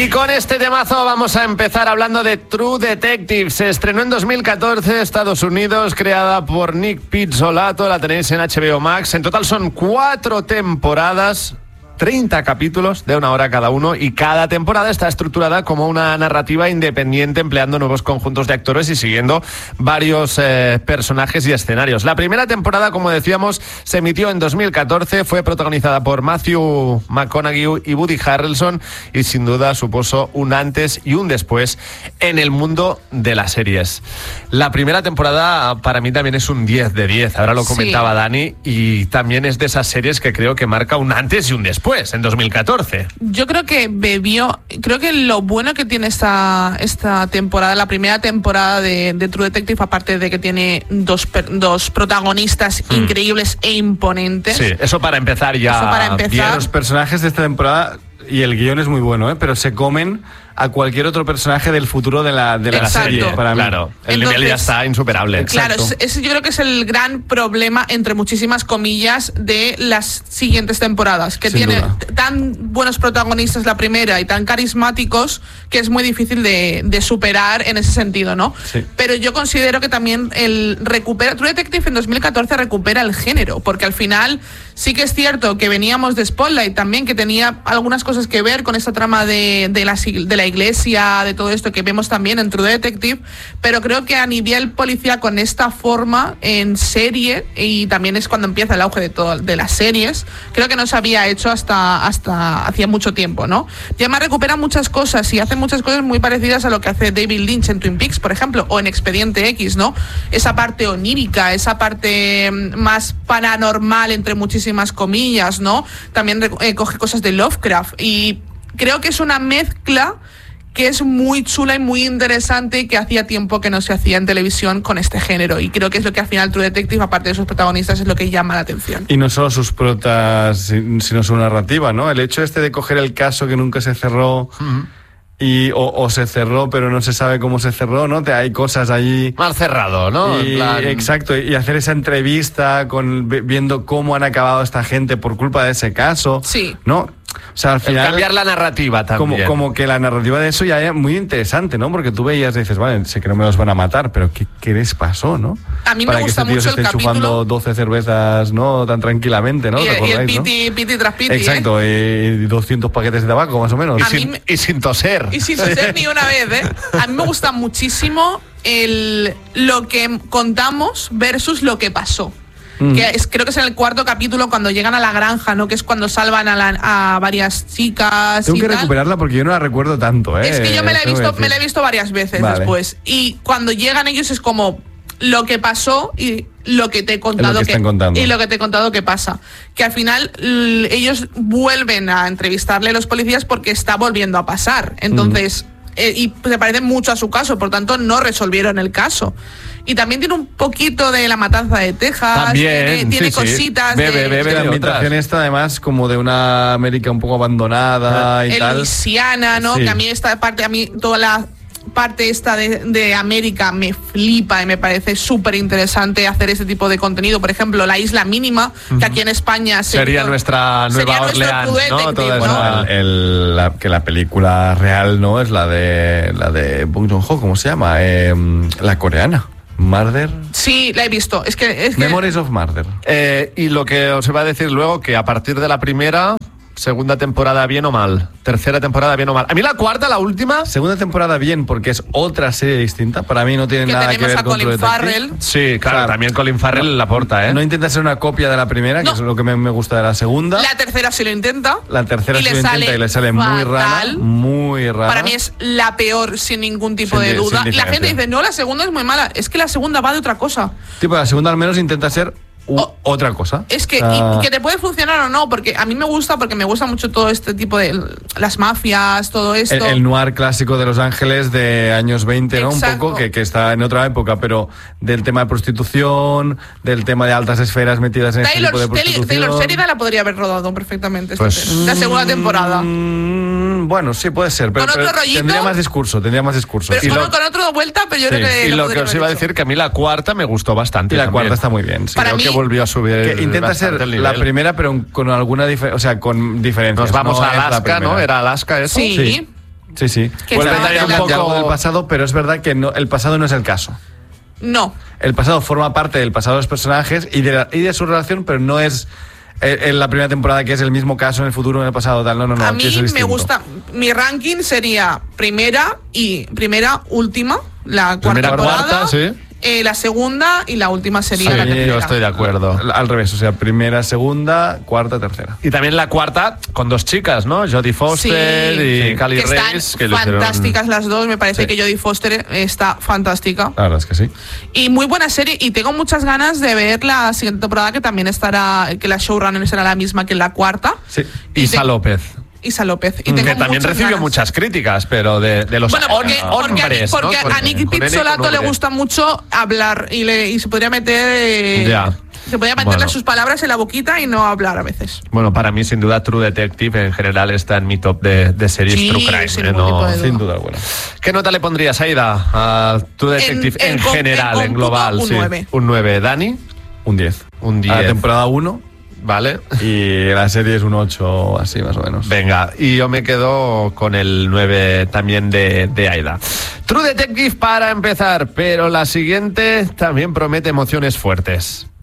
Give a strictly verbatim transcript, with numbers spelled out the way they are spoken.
Y con este temazo vamos a empezar hablando de True Detective. Se estrenó en dos mil catorce, Estados Unidos, creada por Nick Pizzolatto. La tenéis en H B O Max. En total son cuatro temporadas, treinta capítulos de una hora cada uno, y cada temporada está estructurada como una narrativa independiente, empleando nuevos conjuntos de actores y siguiendo varios eh, personajes y escenarios. La primera temporada, como decíamos, se emitió en dos mil catorce, fue protagonizada por Matthew McConaughey y Woody Harrelson, y sin duda supuso un antes y un después en el mundo de las series. La primera temporada para mí también es un diez de diez, ahora lo comentaba sí. Dani, y también es de esas series que creo que marca un antes y un después. Pues, en dos mil catorce. Yo creo que bebió, creo que lo bueno que tiene esta, esta temporada, la primera temporada de, de True Detective, aparte de que tiene dos, dos protagonistas hmm. increíbles e imponentes. Sí, eso para empezar ya. Eso para empezar. Bien. Los personajes de esta temporada, y el guión es muy bueno, ¿eh? Pero se comen a cualquier otro personaje del futuro de la, de la serie. Para mí. Claro, el Entonces, nivel ya está insuperable. Claro, es, es, yo creo que es el gran problema, entre muchísimas comillas, de las siguientes temporadas, que Sin tiene duda. tan buenos protagonistas la primera y tan carismáticos que es muy difícil de, de superar en ese sentido, ¿no? Sí. Pero yo considero que también el recupera True Detective en dos mil catorce recupera el género, porque al final sí que es cierto que veníamos de Spotlight también, que tenía algunas cosas que ver con esta trama de, de, la, de la iglesia, de todo esto que vemos también en True Detective, pero creo que a nivel policial, con esta forma en serie, y también es cuando empieza el auge de todo, de las series, creo que no se había hecho hasta, hasta hacía mucho tiempo, ¿no? Y además recupera muchas cosas y hace muchas cosas muy parecidas a lo que hace David Lynch en Twin Peaks, por ejemplo, o en Expediente X, ¿no? Esa parte onírica, esa parte más paranormal, entre muchísimas comillas, ¿no? También eh, coge cosas de Lovecraft, y creo que es una mezcla que es muy chula y muy interesante, y que hacía tiempo que no se hacía en televisión con este género, y creo que es lo que al final True Detective, aparte de sus protagonistas, es lo que llama la atención. Y no solo sus protas, sino su narrativa, ¿no? El hecho este de coger el caso que nunca se cerró, uh-huh. y o, o se cerró pero no se sabe cómo se cerró, ¿no? Te, hay cosas allí mal cerrado, ¿no? Y, en plan... Exacto, y hacer esa entrevista con viendo cómo han acabado esta gente por culpa de ese caso, sí, ¿no? O sea, al final, el cambiar la narrativa también. Como, como que la narrativa de eso ya es muy interesante, ¿no? Porque tú veías y dices, vale, sé que no me los van a matar, pero ¿qué, qué les pasó, no? A mí Para me gusta que este mucho tío el se esté capítulo. chupando doce cervezas, ¿no? Tan tranquilamente, ¿no? Y, y el piti, ¿no? piti tras piti. Exacto, ¿eh? Y doscientos paquetes de tabaco, más o menos. Y sin, y sin toser. Y sin toser ni una vez, ¿eh? A mí me gusta muchísimo el lo que contamos versus lo que pasó. Mm. Que es, creo que es en el cuarto capítulo, cuando llegan a la granja, ¿no? Que es cuando salvan a, la, a varias chicas. Tengo y que tal. recuperarla porque yo no la recuerdo tanto, ¿eh? Es que yo me la he visto, me la he visto varias veces vale. después. Y cuando llegan ellos es como lo que pasó y lo que te he contado lo que, que y lo que te he contado que pasa. Que al final l- ellos vuelven a entrevistarle a los policías porque está volviendo a pasar. Entonces, mm. eh, y se parece mucho a su caso, por tanto no resolvieron el caso. Y también tiene un poquito de La Matanza de Texas. También, tiene, tiene sí, cositas. Sí. Bebe, de, bebe, la ambientación esta, además, como de una América un poco abandonada ah, y el tal. Luisiana, ¿no? Sí. Que a mí esta parte, a mí toda la parte esta de, de América me flipa y me parece súper interesante hacer este tipo de contenido. Por ejemplo, La Isla Mínima, uh-huh. que aquí en España se sería hizo, nuestra Nueva Orleans, ¿no? Toda bueno, el, el, la, que la película real, ¿no? Es la de la de Bong Joon-ho, ¿cómo se llama? Eh, la coreana. Murder. Sí, la he visto. Es que, es que... Memories of Murder. Eh, y lo que os iba a decir luego, que a partir de la primera, segunda temporada bien o mal, tercera temporada bien o mal. A mí la cuarta, la última. Segunda temporada bien, porque es otra serie distinta. Para mí no tiene que nada que ver a con Colin Farrell. Sí, claro, claro, también Colin Farrell no, la aporta, ¿eh? No intenta ser una copia de la primera, no. que es lo que me, me gusta de la segunda. La tercera sí lo intenta. La tercera sí lo intenta y le sale fatal. muy rara. Muy rara. Para mí es la peor, sin ningún tipo sin, de duda. La gente dice, no, la segunda es muy mala. Es que la segunda va de otra cosa. Tipo, la segunda al menos intenta ser U- oh, otra cosa. Es que, uh, y, que te puede funcionar o no, porque a mí me gusta, porque me gusta mucho todo este tipo de las mafias, todo esto. El, el noir clásico de Los Ángeles de años veinte, ¿no? Exacto. Un poco, que, que está en otra época, pero del tema de prostitución, del tema de altas esferas metidas en Taylor, este tipo de prostitución. Taylor Sheridan la podría haber rodado perfectamente. Pues, la segunda temporada. Mmm, bueno, sí, puede ser, pero, con otro pero rollito, tendría más discurso, tendría más discurso. Pero y con, lo, con otro vuelta, pero yo sí. creo que Y lo que os iba a hecho. decir, que a mí la cuarta me gustó bastante. Y la también. cuarta está muy bien. Sí. Para Creo mí, que volvió a subir. Que intenta ser la primera, pero con alguna diferencia, o sea, con diferencias. Nos vamos no a Alaska, ¿no? Era Alaska eso. Sí. sí. Sí, sí. Que Vuelve está- a un De poco algo del pasado, pero es verdad que no, el pasado no es el caso. No. El pasado forma parte del pasado de los personajes y de, la- y de su relación, pero no es eh, en la primera temporada que es el mismo caso en el futuro, en el pasado, tal. No, no, no. a aquí mí eso es me distinto. gusta, mi ranking sería primera y primera, última, la cuarta Primera, temporada, cuarta, sí. eh, la segunda y la última sería Sí, la tercera. yo estoy de acuerdo. Al, al revés, o sea, primera, segunda, cuarta, tercera. Y también la cuarta con dos chicas, ¿no? Jodie Foster Sí. y Sí. Cali que están Reis. Que lo hicieron- fantásticas las dos, me parece Sí. que Jodie Foster está fantástica. La verdad es que sí. Y muy buena serie, y tengo muchas ganas de ver la siguiente temporada, que también estará, que la showrunner será la misma que la cuarta. Sí. Isa te- López. Isa López. Y Que tengo también muchas recibió ganas. muchas críticas, pero de, de los Bueno, porque, hon- porque, a, hombres, porque ¿no? a Nick Con N y con Pizzolato le V. gusta mucho hablar y, le, y se podría meter eh, Ya. se podría meterle Bueno. sus palabras en la boquita y no hablar a veces. Bueno, para mí, sin duda, True Detective en general está en mi top de, de series Sí, True Crime. sin ¿eh? ningún tipo No- de duda. Sin duda alguna. ¿Qué nota le pondrías, Aida, a True Detective en, en com- general, en en, cómputo, global? un sí. nueve. Un nueve. ¿Dani? Un diez. Un A diez. la temporada uno Vale. y la serie es un ocho, así más o menos. Venga, y yo me quedo con el nueve también de, de Aida. True Detective para empezar, pero la siguiente también promete emociones fuertes.